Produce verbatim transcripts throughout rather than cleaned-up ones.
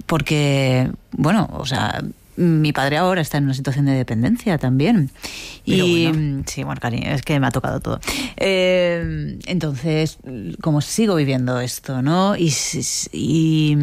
porque, bueno, o sea, mi padre ahora está en una situación de dependencia también. Pero y bueno. Sí, bueno, cariño, es que me ha tocado todo. Eh, entonces, como sigo viviendo esto, ¿no? Y, y,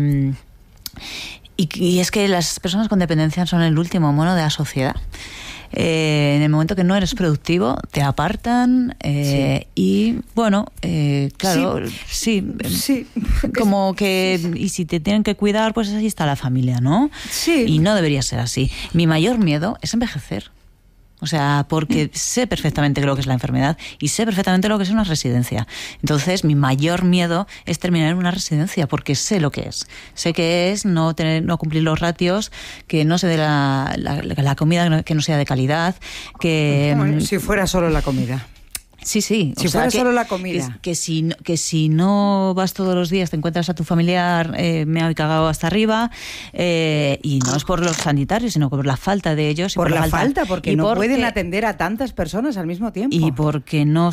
y, y es que las personas con dependencia son el último mono de la sociedad. Eh, en el momento que no eres productivo, te apartan eh, sí. y, bueno, eh, claro, sí, sí, sí. como que, y si te tienen que cuidar, pues ahí está la familia, ¿no? Sí. Y no debería ser así. Mi mayor miedo es envejecer. O sea, porque sé perfectamente lo que es la enfermedad y sé perfectamente lo que es una residencia. Entonces, mi mayor miedo es terminar en una residencia, porque sé lo que es. Sé que es no tener, no cumplir los ratios, que no se dé la, la, la comida que no sea de calidad, que... Bueno, si fuera solo la comida. Sí, sí. Si o sea, fuera que, solo la comida. Que, que, si, que si no vas todos los días, te encuentras a tu familiar eh, meado y cagado hasta arriba, eh, y no es por los sanitarios, sino por la falta de ellos. Y por, por la, la falta, falta porque no porque, pueden atender a tantas personas al mismo tiempo. Y porque no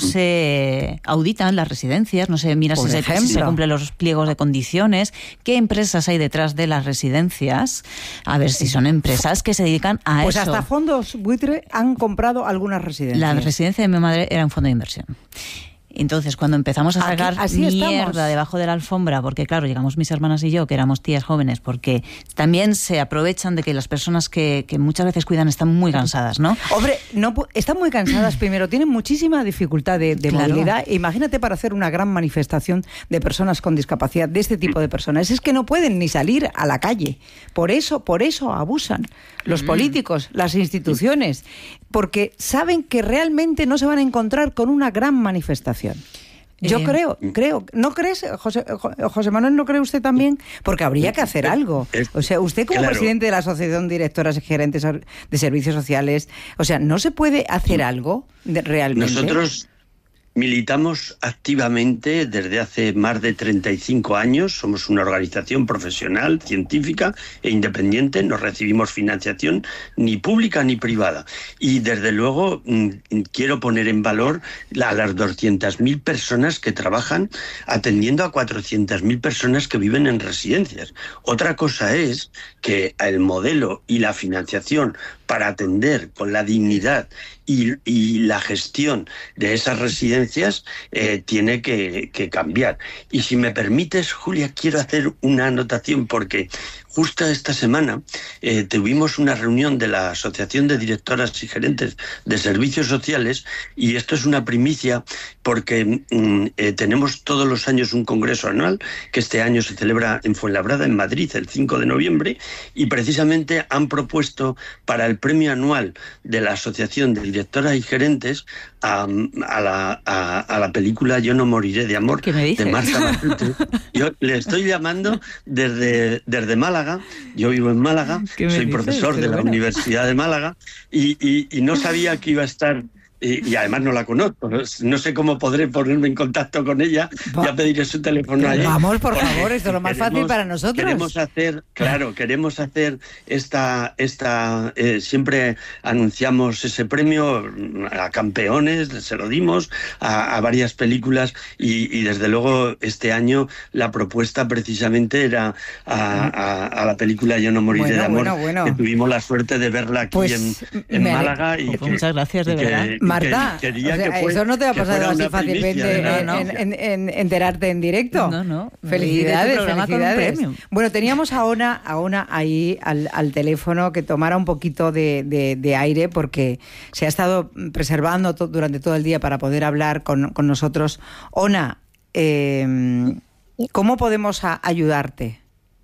se auditan las residencias, no se mira si se, si se cumplen los pliegos de condiciones, qué empresas hay detrás de las residencias, a ver si son empresas que se dedican a pues eso. Pues hasta fondos buitre han comprado algunas residencias. La residencia de mi madre era un fondo de inversión. Entonces, cuando empezamos a sacar Aquí, mierda estamos. debajo de la alfombra, porque claro, llegamos mis hermanas y yo, que éramos tías jóvenes, porque también se aprovechan de que las personas que, que muchas veces cuidan están muy cansadas, ¿no? Hombre, no, están muy cansadas primero, tienen muchísima dificultad de, de claro. movilidad. Imagínate para hacer una gran manifestación de personas con discapacidad, de este tipo de personas. Es que no pueden ni salir a la calle. Por eso, por eso abusan los mm. políticos, las instituciones, porque saben que realmente no se van a encontrar con una gran manifestación. Yo eh, creo, creo, ¿no crees, José, José Manuel, no cree usted también? Porque habría que hacer algo. O sea, usted como claro. presidente de la Asociación de Directoras y Gerentes de Servicios Sociales, o sea, ¿no se puede hacer algo de, realmente? Nosotros militamos activamente desde hace más de treinta y cinco años. Somos una organización profesional, científica e independiente. No recibimos financiación ni pública ni privada. Y desde luego quiero poner en valor a las doscientas mil personas que trabajan atendiendo a cuatrocientas mil personas que viven en residencias. Otra cosa es que el modelo y la financiación para atender con la dignidad y, y la gestión de esas residencias eh, tiene que, que cambiar. Y si me permites, Julia, quiero hacer una anotación porque justo esta semana eh, tuvimos una reunión de la Asociación de Directoras y Gerentes de Servicios Sociales, y esto es una primicia porque mm, eh, tenemos todos los años un congreso anual que este año se celebra en Fuenlabrada, en Madrid, el cinco de noviembre, y precisamente han propuesto para el premio anual de la Asociación de Directoras y Gerentes a, a, la, a, a la película Yo no moriré de amor de Marta Matute. Yo le estoy llamando desde, desde Málaga. Yo vivo en Málaga, soy profesor de la bueno. Universidad de Málaga y, y, y no sabía que iba a estar, y, y además no la conozco, no, no sé cómo podré ponerme en contacto con ella, Va. ya pediré su teléfono a ella. Vamos, por favor, esto es lo más queremos, fácil para nosotros. Queremos hacer, claro, queremos hacer esta, esta eh, siempre anunciamos ese premio a campeones, se lo dimos a, a varias películas y, y desde luego este año la propuesta precisamente era a, a, a la película Yo no moriré bueno, de amor, bueno, bueno. que tuvimos la suerte de verla aquí pues, en, en Málaga. Y pues que, muchas gracias, de y verdad. Que, Marta, que, o sea, que fue, eso no te ha pasado así fácilmente primicia, no, no. En, en, en, en enterarte en directo. No, no. Felicidades, felicidades. Bueno, teníamos a Ona, a Ona ahí al, al teléfono que tomara un poquito de, de, de aire porque se ha estado preservando to, durante todo el día para poder hablar con, con nosotros. Ona, eh, ¿cómo podemos a, ayudarte?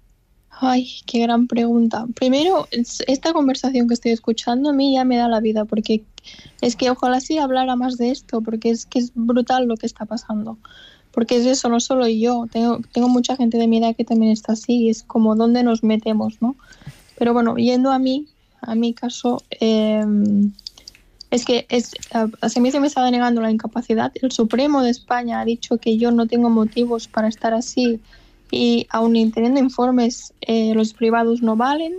Ay, qué gran pregunta. Primero, esta conversación que estoy escuchando a mí ya me da la vida, porque es que ojalá sí hablara más de esto, porque es que es brutal lo que está pasando. Porque es eso, no solo yo, tengo, tengo mucha gente de mi edad que también está así, y es como dónde nos metemos, ¿no? Pero bueno, yendo a mí, a mi caso, eh, es que es, a, a mí se me está denegando la incapacidad. El Supremo de España ha dicho que yo no tengo motivos para estar así, y aun teniendo informes, eh, los privados no valen,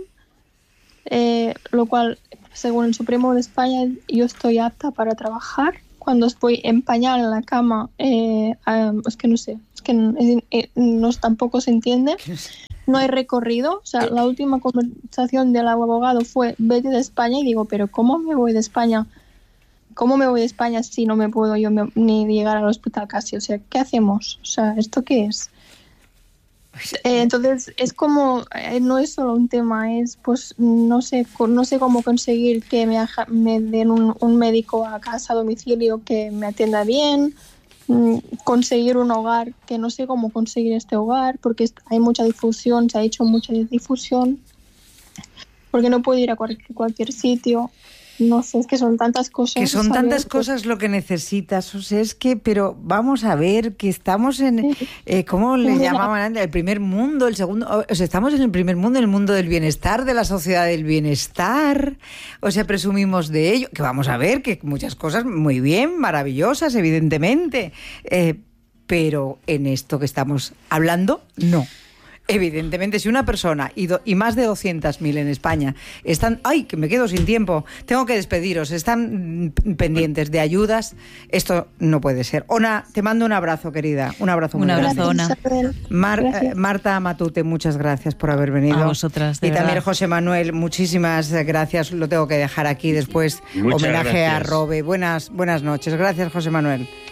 eh, lo cual, según el Supremo de España, yo estoy apta para trabajar. Cuando estoy en pañal en la cama, eh, um, es que no sé, es que no, es, no tampoco se entiende. no hay recorrido. O sea, la última conversación del abogado fue vete de España y digo, pero ¿cómo me voy de España? ¿Cómo me voy de España si no me puedo yo me, ni llegar al hospital casi? O sea, ¿qué hacemos? O sea, ¿esto qué es? Eh, entonces es como, eh, no es solo un tema, es pues no sé, no sé cómo conseguir que me, me den un, un médico a casa, a domicilio, que me atienda bien, mm, conseguir un hogar, que no sé cómo conseguir este hogar, porque hay mucha difusión, se ha hecho mucha difusión, porque no puedo ir a cualquier, cualquier sitio. No sé, es que son tantas cosas. Que son tantas cosas lo que necesitas. O sea, es que, pero vamos a ver, que estamos en, eh, ¿cómo le llamaban antes? El primer mundo, el segundo. O sea, estamos en el primer mundo, en el mundo del bienestar, de la sociedad del bienestar. O sea, presumimos de ello. Que vamos a ver, que muchas cosas muy bien, maravillosas, evidentemente. Eh, pero en esto que estamos hablando, no. Evidentemente, si una persona y, do, y más de doscientas mil en España están... ¡Ay, que me quedo sin tiempo! Tengo que despediros. Están pendientes de ayudas. Esto no puede ser. Ona, te mando un abrazo, querida. Un abrazo muy un abrazo, grande. Ona. Mar, eh, Marta Matute, muchas gracias por haber venido. A vosotras, de Y verdad. también José Manuel, muchísimas gracias. Lo tengo que dejar aquí después. Muchas Homenaje gracias. a Robe. Buenas, buenas noches. Gracias, José Manuel.